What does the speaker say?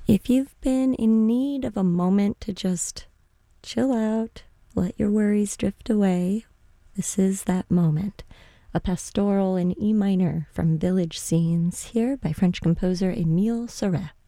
If you've been in need of a moment to just chill out, let your worries drift away, this is that moment. A pastoral in E minor from Village Scenes, here by French composer Émile Sauret.